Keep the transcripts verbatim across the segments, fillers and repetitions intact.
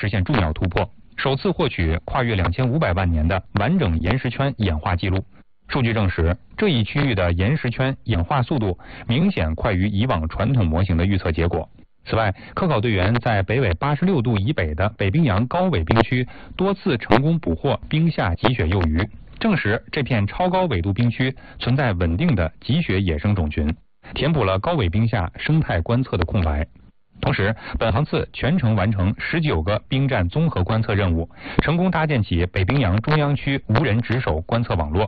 实现重要突破，首次获取跨越两千五百万年的完整岩石圈演化记录。数据证实，这一区域的岩石圈演化速度明显快于以往传统模型的预测结果。此外，科考队员在北纬八十六度以北的北冰洋高纬冰区多次成功捕获冰下极雪幼鱼，证实这片超高纬度冰区存在稳定的极雪野生种群，填补了高纬冰下生态观测的空白。同时，本航次全程完成十九个冰站综合观测任务，成功搭建起北冰洋中央区无人值守观测网络。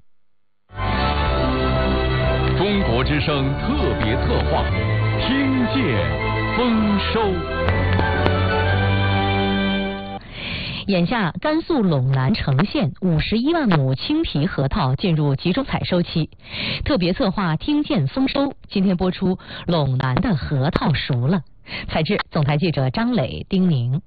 中国之声特别策划，听见丰收。 眼下，甘肃陇南成县五十一万亩青皮核桃进入集中采收期。特别策划听见丰收，今天播出陇南的核桃熟了。采制总台记者张磊、丁宁。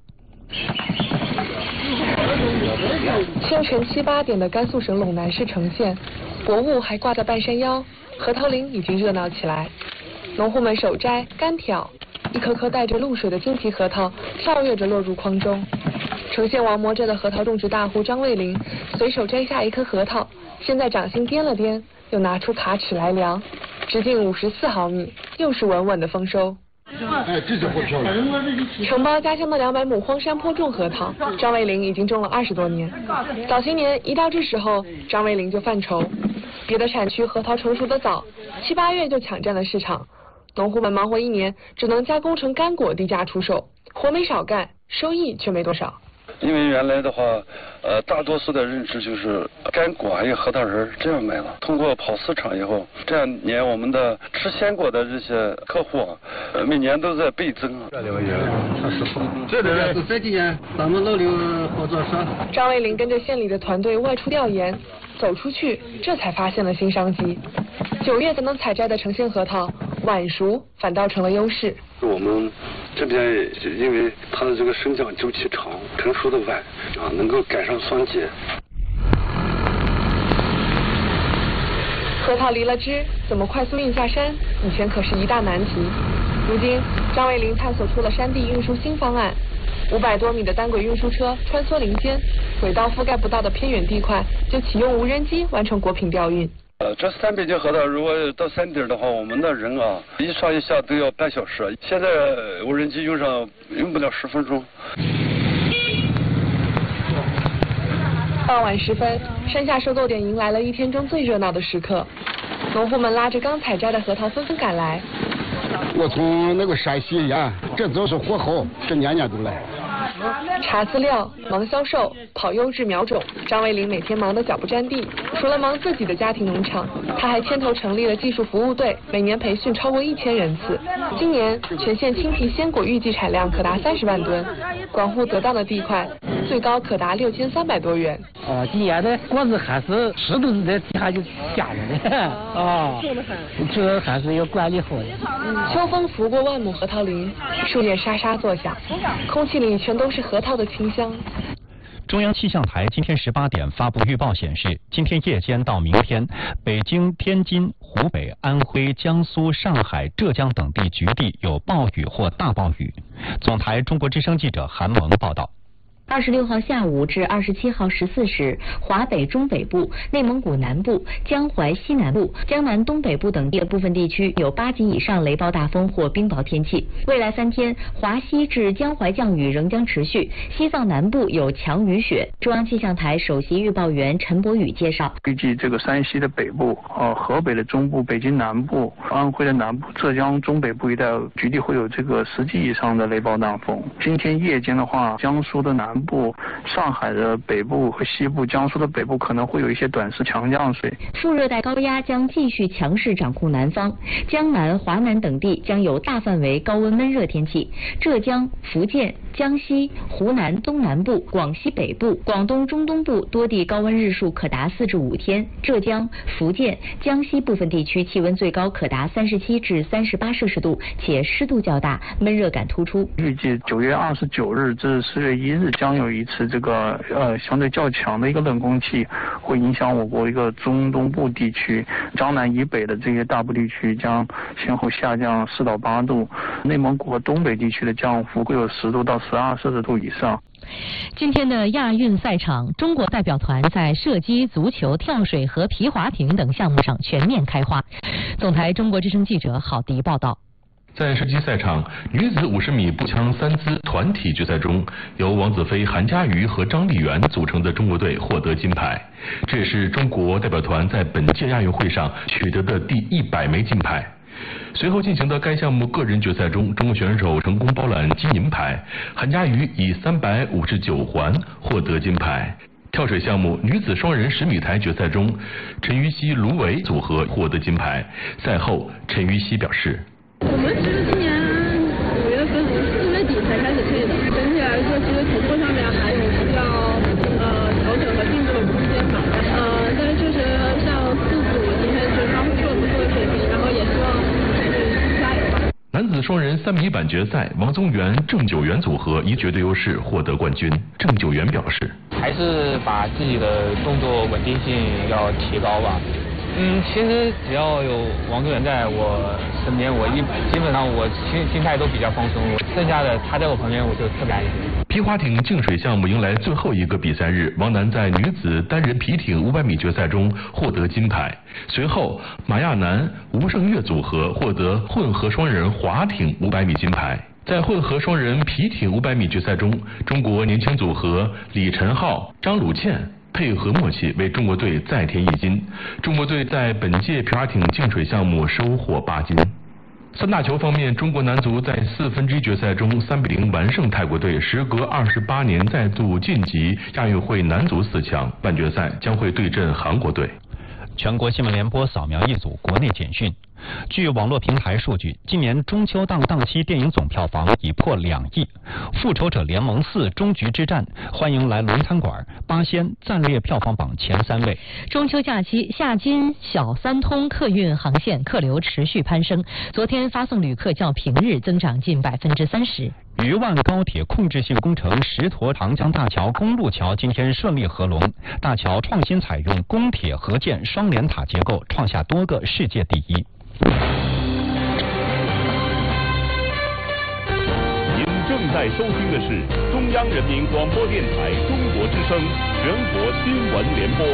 清晨七八点的甘肃省陇南市成县，薄雾还挂在半山腰，核桃林已经热闹起来。农户们手摘干挑，一颗颗带着露水的金皮核桃跳跃着落入筐中。成县王磨着的核桃种植大户张卫林随手摘下一颗核桃，先在掌心掂了掂，又拿出卡尺来量，直径五十四毫米，又是稳稳的丰收。 哎，这就不漂亮。 承包家乡的两百亩荒山坡种核桃，张卫林已经种了二十多年。早些年一到这时候，张卫林就犯愁，别的产区核桃成熟的早，七八月就抢占了市场，农户们忙活一年，只能加工成干果低价出售，活没少干，收益却没多少。 因为原来的话，呃，大多数的认知就是干果还有核桃仁这样卖了。通过跑市场以后，这两年我们的吃鲜果的这些客户啊，呃，每年都在倍增。 这两个月，这里是这几年咱们老刘合作社。 张卫林跟着县里的团队外出调研，走出去，这才发现了新商机。九月才能采摘的成县核桃，晚熟反倒成了优势。 我们这边因为它的这个生长周期长，成熟的晚啊，能够赶上霜结。 核桃离了枝，怎么快速运下山？以前可是一大难题。如今，张卫林探索出了山地运输新方案。五百多米的单轨运输车穿梭林间，轨道覆盖不到的偏远地块，就启用无人机完成果品调运。 呃，这三百斤核桃，如果到山顶的话，我们的人啊，一上一下都要半小时。现在无人机用上用不了十分钟。 傍晚时分，山下收购点迎来了一天中最热闹的时刻，农户们拉着刚采摘的核桃纷纷赶来。 我从那个山西呀，这都是火候，这年年都来。 查资料、忙销售、跑优质苗种，张卫林每天忙得脚不沾地。除了忙自己的家庭农场，他还牵头成立了技术服务队，每年培训超过一千人次。今年全县青皮鲜果预计产量可达三十万吨，管护得当的地块，最高可达六千三百多元。 哦，今年的果子还是湿度是在底下就下来的啊，这还是要管理好的。 秋风拂过万亩核桃林，树叶沙沙作响，空气里全都是核桃的清香。 中央气象台今天十八点发布预报显示，今天夜间到明天，北京、天津、湖北、安徽、江苏、上海、浙江等地局地有暴雨或大暴雨。总台中国之声记者韩萌报道。 二十六号下午至二十七号十四时，华北中北部、内蒙古南部、江淮西南部、江南东北部等地的部分地区有八级以上雷暴大风或冰雹天气。未来三天，华西至江淮降雨仍将持续，西藏南部有强雨雪。中央气象台首席预报员陈博宇介绍， 预计这个山西的北部、呃河北的中部、北京南部、安徽的南部、浙江中北部一带局地会有这个十级以上的雷暴大风。今天夜间的话，江苏的南部、上海的北部和西部、江苏的北部可能会有一些短时强降水。 副热带高压将继续强势掌控南方，江南、华南等地将有大范围高温闷热天气。浙江、福建、江西、湖南东南部、广西北部、广东中东部多地高温日数可达四至五天。浙江、福建、江西部分地区气温最高可达三十七至三十八摄氏度，且湿度较大，闷热感突出。 预计九月二十九日至十月一日将有一次这个呃相对较强的一个冷空气会影响我国一个中东部地区，江南以北的这些大部地区将先后下降四到八度，内蒙古和东北地区的降幅会有十度到十二摄氏度以上。 今天的亚运赛场，中国代表团在射击、足球、跳水和皮划艇等项目上全面开花。总台中国之声记者郝迪报道。 在射击赛场，女子五十米步枪三姿团体决赛中，由王子飞、韩佳瑜和张丽媛组成的中国队获得金牌，这也是中国代表团在本届亚运会上取得的第一百枚金牌。随后进行的该项目个人决赛中，中国选手成功包揽金银牌，韩佳瑜以三百五十九环获得金牌。跳水项目女子双人十米台决赛中，陈芋汐、卢维组合获得金牌。赛后，陈芋汐表示：“ 我们其实今年五月份、四月底才开始配的，整体来说，其实突破上面还有需要呃调整和进步的空间吧。呃，但是确实像四组今天就发挥出了不错的水平，然后也希望就是加油吧。” 男子双人三米板决赛，王宗源、郑九元组合以绝对优势获得冠军。郑九元表示：“ 还是把自己的动作稳定性要提高吧。嗯，其实只要有王宗源在我身边，我一基本上我心心态都比较放松，剩下的他在我旁边我就特别安心。” 皮划艇竞水项目迎来最后一个比赛日，王楠在女子单人皮艇五百米决赛中获得金牌。随后，马亚楠、吴胜月组合获得混合双人划艇五百米金牌。在混合双人皮艇五百米决赛中，中国年轻组合李晨浩、张鲁倩配合默契，为中国队再添一金。中国队在本届皮划艇竞水项目收获八金。三大球方面，中国男足在四分之一决赛中三比零完胜泰国队，时隔二十八年再度晋级亚运会男足四强，半决赛将会对阵韩国队。 全国新闻联播扫描一组国内简讯。据网络平台数据，今年中秋档档期电影总票房已破两亿，《复仇者联盟四：终局之战》、欢迎来龙餐馆、八仙暂列票房榜前三位。 中秋假期，夏金小三通客运航线客流持续攀升，昨天发送旅客较平日增长近百分之三十。 渝万高铁控制性工程石沱长江大桥公路桥今天顺利合龙，大桥创新采用公铁合建双联塔结构，创下多个世界第一。 您正在收听的是中央人民广播电台中国之声全国新闻联播。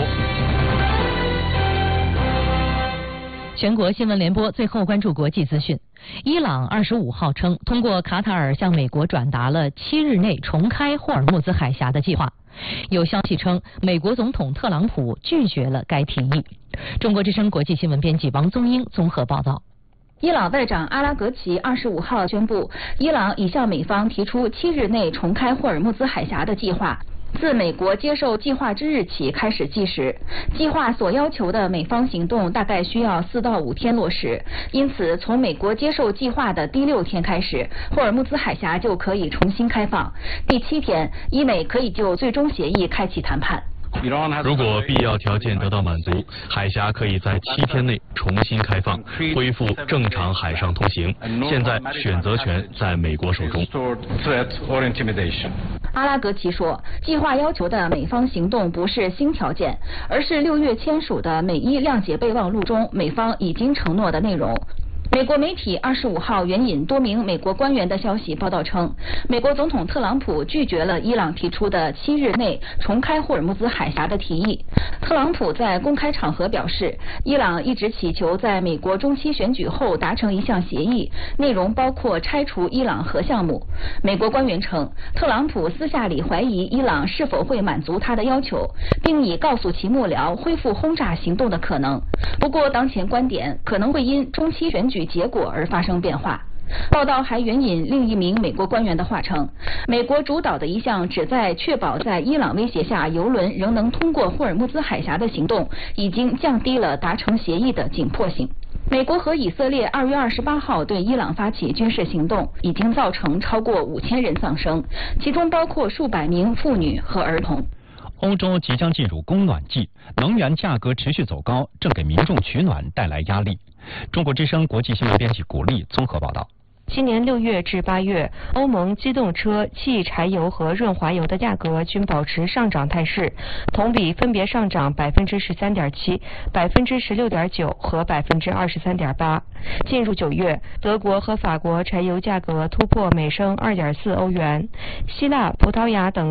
全国新闻联播最后关注国际资讯。伊朗二十五号称，通过卡塔尔向美国转达了七日内重开霍尔木兹海峡的计划。有消息称，美国总统特朗普拒绝了该提议。中国之声国际新闻编辑王宗英综合报道。 伊朗外长阿拉格齐二十五号宣布，伊朗已向美方提出七日内重开霍尔木兹海峡的计划。自美国接受计划之日起开始计时，计划所要求的美方行动大概需要四到五天落实，因此从美国接受计划的第六天开始，霍尔木兹海峡就可以重新开放。第七天，伊美可以就最终协议开启谈判。 如果必要条件得到满足，海峡可以在七天内重新开放，恢复正常海上通行。现在选择权在美国手中。 阿拉格齐说，计划要求的美方行动不是新条件，而是六月签署的美伊谅解备忘录中美方已经承诺的内容。美国媒体二十五号援引多名美国官员的消息报道称，美国总统特朗普拒绝了伊朗提出的七日内重开霍尔木兹海峡的提议。特朗普在公开场合表示，伊朗一直祈求在美国中期选举后达成一项协议，内容包括拆除伊朗核项目。美国官员称，特朗普私下里怀疑伊朗是否会满足他的要求，并已告诉其幕僚恢复轰炸行动的可能。不过，当前观点可能会因中期选举结果而发生变化。报道还援引另一名美国官员的话称，美国主导的一项旨在确保在伊朗威胁下油轮仍能通过霍尔木兹海峡的行动，已经降低了达成协议的紧迫性。美国和以色列二月二十八号对伊朗发起军事行动，已经造成超过五千人丧生，其中包括数百名妇女和儿童。 欧洲即将进入供暖季，能源价格持续走高，正给民众取暖带来压力。中国之声国际新闻编辑古丽综合报道。 今年六月至八月，欧盟机动车、汽柴油和润滑油的价格均保持上涨态势，同比分别上涨百分之十三点七、百分之十六点九和百分之二十三点八。进入九月，德国和法国柴油价格突破每升二点四欧元，希腊、葡萄牙等